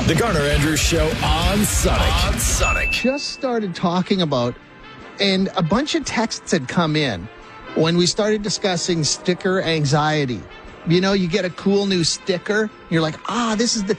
The Garner Andrews Show on Sonic. Just started talking about, and a bunch of texts had come in when we started discussing sticker anxiety. You know, you get a cool new sticker. You're like, this is the